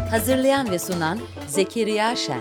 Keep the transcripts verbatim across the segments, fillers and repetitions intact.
Hazırlayan ve sunan Zekeriya Şen.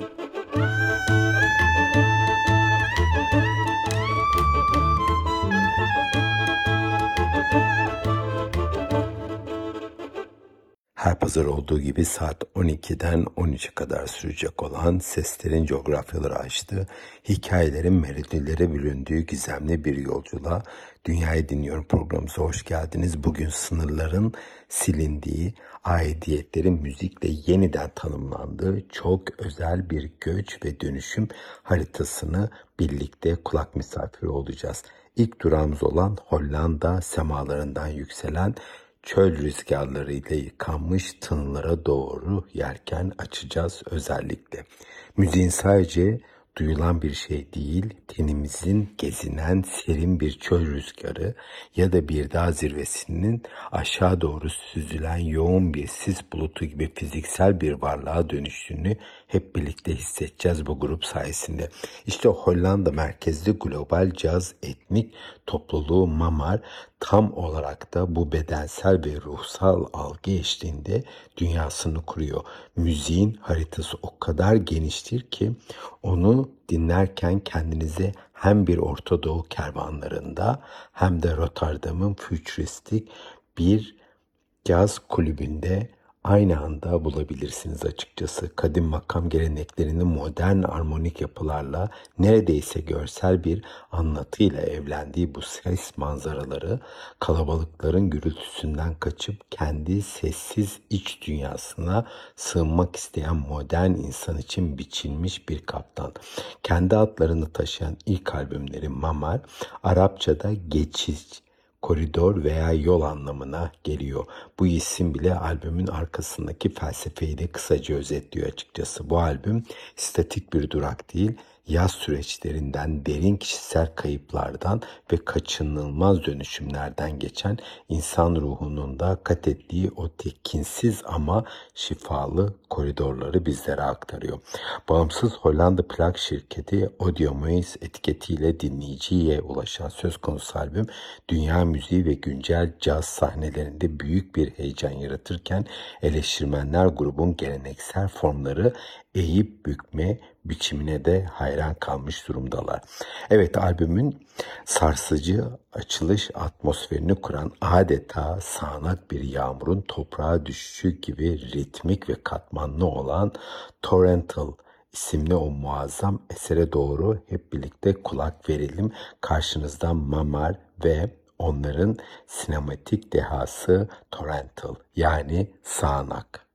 Her pazar olduğu gibi saat on ikiden on üçe kadar sürecek olan Seslerin Coğrafyaları açtığı, hikayelerin meridilere büründüğü gizemli bir yolculuğa Dünyayı Dinliyorum programımıza hoş geldiniz. Bugün sınırların silindiği, aidiyetlerin müzikle yeniden tanımlandığı çok özel bir göç ve dönüşüm haritasını birlikte kulak misafiri olacağız. İlk durağımız olan Hollanda semalarından yükselen çöl rüzgarlarıyla yıkanmış tınlara doğru yelken açacağız özellikle. Müziğin sadece duyulan bir şey değil, tenimizin gezinen serin bir çöl rüzgarı ya da bir dağ zirvesinin aşağı doğru süzülen yoğun bir sis bulutu gibi fiziksel bir varlığa dönüştüğünü hep birlikte hissedeceğiz bu grup sayesinde. İşte Hollanda merkezli global caz etnik topluluğu Mamar tam olarak da bu bedensel ve ruhsal algı eşliğinde dünyasını kuruyor. Müziğin haritası o kadar geniştir ki onu dinlerken kendinize hem bir Orta Doğu kervanlarında hem de Rotterdam'ın fütüristik bir caz kulübünde aynı anda bulabilirsiniz açıkçası. Kadim makam geleneklerinin modern armonik yapılarla neredeyse görsel bir anlatıyla evlendiği bu ses manzaraları kalabalıkların gürültüsünden kaçıp kendi sessiz iç dünyasına sığınmak isteyen modern insan için biçilmiş bir kaptan. Kendi adlarını taşıyan ilk albümleri Mamar, Arapçada geçiş, koridor veya yol anlamına geliyor. Bu isim bile albümün arkasındaki felsefeyi de kısaca özetliyor açıkçası. Bu albüm statik bir durak değil, yaz süreçlerinden, derin kişisel kayıplardan ve kaçınılmaz dönüşümlerden geçen insan ruhunun da kat ettiği o tekinsiz ama şifalı koridorları bizlere aktarıyor. Bağımsız Hollanda plak şirketi Audiomaze etiketiyle dinleyiciye ulaşan söz konusu albüm, dünya müziği ve güncel caz sahnelerinde büyük bir heyecan yaratırken eleştirmenler grubun geleneksel formları eğip bükme biçimine de hayran kalmış durumdalar. Evet, albümün sarsıcı açılış atmosferini kuran adeta sağanak bir yağmurun toprağa düşüşü gibi ritmik ve katmanlı olan Torrential isimli o muazzam esere doğru hep birlikte kulak verelim. Karşınızda Mamar ve onların sinematik dehası Torrential, yani sağanak.